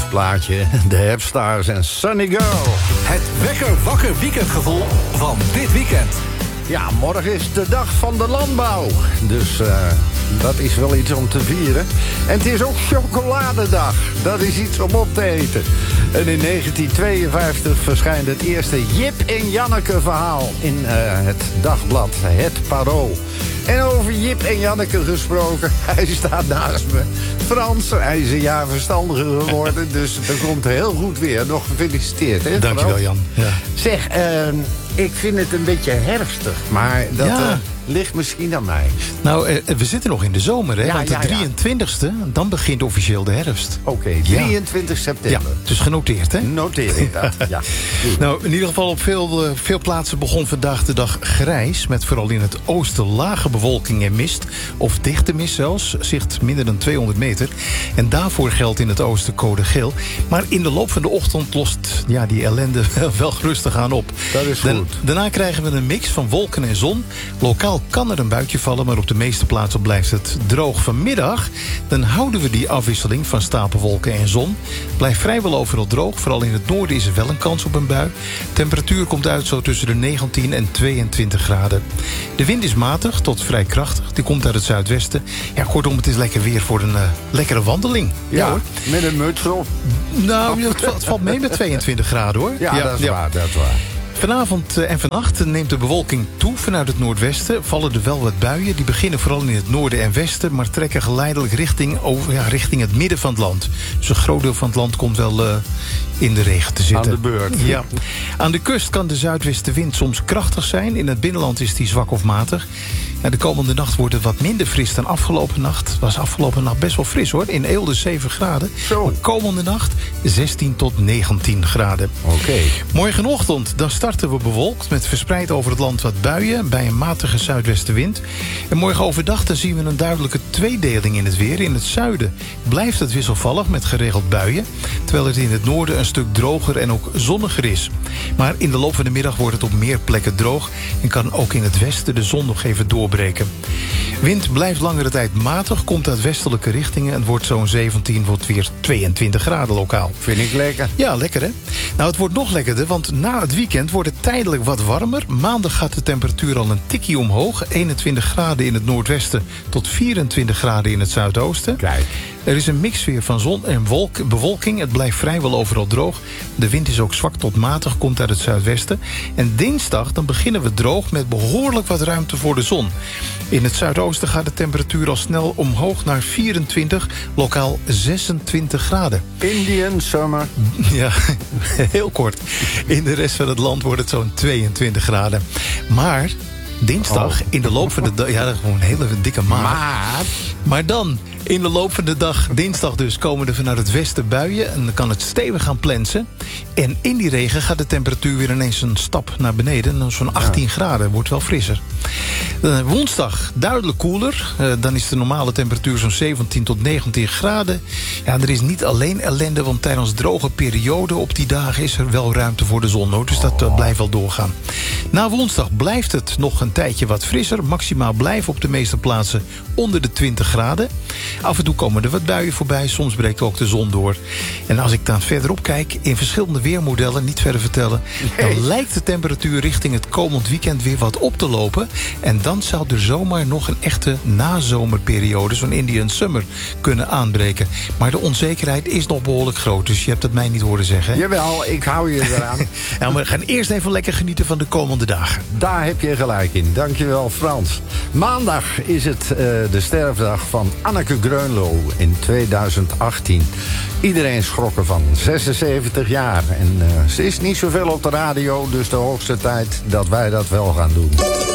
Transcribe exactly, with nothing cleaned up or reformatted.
geliefd plaatje. De Hepstars en Sunny Girl. Het wekker wakker weekendgevoel van dit weekend. Ja, morgen is de dag van de landbouw. Dus uh, dat is wel iets om te vieren. En het is ook chocoladedag. Dat is iets om op te eten. En in negentien tweeënvijftig verschijnt het eerste Jip en Janneke verhaal in uh, het dagblad Het Parool. En over Jip en Janneke gesproken, hij staat naast me. Frans, hij is een jaar verstandiger geworden, dus dat komt heel goed weer. Nog gefeliciteerd, hè? Dankjewel, Jan. Ja. Zeg, uh, ik vind het een beetje herfstig, maar dat Ja. uh, ligt misschien aan mij. Nou, eh, we zitten nog in de zomer, hè? Ja, want de ja, ja. drieëntwintigste, dan begint officieel de herfst. Oké, okay, drieëntwintig september. Ja, dus genoteerd, hè? Noteer ik dat, ja. Nou, in ieder geval op veel, uh, veel plaatsen begon vandaag de dag grijs. Met vooral in het oosten lage bewolking en mist. Of dichte mist zelfs, zicht minder dan tweehonderd meter. En daarvoor geldt in het oosten code geel. Maar in de loop van de ochtend lost ja, die ellende wel rustig aan op. Dat is goed. Da- daarna krijgen we een mix van wolken en zon. Lokaal kan er een buitje vallen, maar op de meeste plaatsen blijft het droog. Vanmiddag dan houden we die afwisseling van stapelwolken en zon. Blijft vrijwel overal droog. Vooral in het noorden is er wel een kans op een bui. Temperatuur komt uit zo tussen de negentien en tweeëntwintig graden. De wind is matig tot vrij krachtig. Die komt uit het zuidwesten. Ja, kortom, het is lekker weer voor een uh, lekkere wandeling. Ja, Ja, hoor. met een muts op. Nou, het, het valt mee met tweeëntwintig graden, hoor. Ja, dat is waar, dat is waar. Vanavond en vannacht neemt de bewolking toe vanuit het noordwesten. Vallen er wel wat buien. Die beginnen vooral in het noorden en westen, maar trekken geleidelijk richting, over, ja, richting het midden van het land. Dus een groot deel van het land komt wel uh, in de regen te zitten. Aan de beurt. Ja. Aan de kust kan de zuidwestenwind soms krachtig zijn. In het binnenland is die zwak of matig. Ja, de komende nacht wordt het wat minder fris dan afgelopen nacht. Het was afgelopen nacht best wel fris, hoor. In Eelde zeven graden. Zo. Maar komende nacht zestien tot negentien graden. Oké. Okay. Morgenochtend dan starten we bewolkt met verspreid over het land wat buien bij een matige zuidwestenwind. En morgen overdag dan zien we een duidelijke tweedeling in het weer. In het zuiden blijft het wisselvallig met geregeld buien, terwijl het in het noorden een stuk droger en ook zonniger is. Maar in de loop van de middag wordt het op meer plekken droog en kan ook in het westen de zon nog even doorbreken. Wind blijft langere tijd matig, komt uit westelijke richtingen en wordt zo'n zeventien tot weer tweeëntwintig graden lokaal. Vind ik lekker. Ja, lekker, hè? Nou, het wordt nog lekkerder, want na het weekend wordt het tijdelijk wat warmer. Maandag gaat de temperatuur al een tikkie omhoog. eenentwintig graden in het noordwesten tot vierentwintig graden in het zuidoosten. Kijk. Er is een mix weer van zon en wolk, bewolking. Het blijft vrijwel overal droog. De wind is ook zwak tot matig, komt uit het zuidwesten. En dinsdag dan beginnen we droog met behoorlijk wat ruimte voor de zon. In het zuidoosten gaat de temperatuur al snel omhoog naar vierentwintig, lokaal zesentwintig graden. Indian summer. Ja, heel kort. In de rest van het land wordt het zo'n tweeëntwintig graden. Maar dinsdag, Oh. in de loop van de dag... Ja, dat is gewoon een hele dikke maand. Maar Maar dan, in de loop van de dag, dinsdag dus, komen er vanuit het westen buien. En dan kan het stevig gaan plensen. En in die regen gaat de temperatuur weer ineens een stap naar beneden. Dan zo'n achttien graden, wordt wel frisser. Uh, woensdag duidelijk koeler. Uh, dan is de normale temperatuur zo'n zeventien tot negentien graden. Ja, er is niet alleen ellende, want tijdens droge perioden op die dagen is er wel ruimte voor de zon, hoor. Dus dat uh, blijft wel doorgaan. Na woensdag blijft het nog een tijdje wat frisser. Maximaal blijven op de meeste plaatsen onder de twintig graden. Af en toe komen er wat buien voorbij. Soms breekt ook de zon door. En als ik dan verderop kijk, in verschillende weermodellen, niet verder vertellen, Nee. dan lijkt de temperatuur richting het komend weekend weer wat op te lopen. En dan zou er zomaar nog een echte nazomerperiode, zo'n Indian Summer, kunnen aanbreken. Maar de onzekerheid is nog behoorlijk groot. Dus je hebt het mij niet horen zeggen, hè? jawel, ik hou je eraan. Ja, maar we gaan eerst even lekker genieten van de komende dagen. Daar heb je gelijk in. Dankjewel, Frans. Maandag is het uh, de sterfdag van Anneke Greunlo in tweeduizend achttien. Iedereen schrok ervan. zesenzeventig jaar. En uh, ze is niet zoveel op de radio, dus de hoogste tijd dat wij dat wel gaan doen.